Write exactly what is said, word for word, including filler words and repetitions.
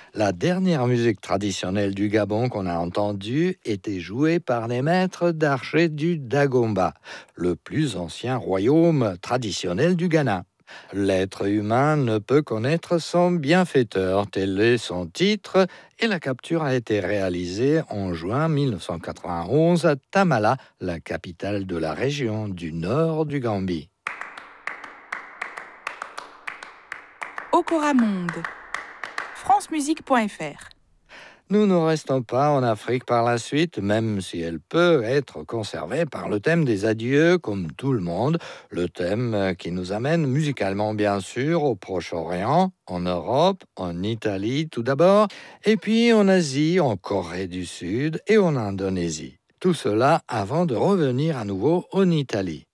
La dernière musique traditionnelle du Gabon qu'on a entendue était jouée par les maîtres d'archers du Dagomba, le plus ancien royaume traditionnel du Ghana. L'être humain ne peut connaître son bienfaiteur, tel est son titre, et la capture a été réalisée en juin mille neuf cent quatre-vingt-onze à Tamala, la capitale de la région du nord du Gambie. Okora Monde. francemusique point f r. Nous ne restons pas en Afrique par la suite, même si elle peut être conservée par le thème des adieux, comme tout le monde, le thème qui nous amène musicalement bien sûr au Proche-Orient, en Europe, en Italie tout d'abord, et puis en Asie, en Corée du Sud et en Indonésie. Tout cela avant de revenir à nouveau en Italie.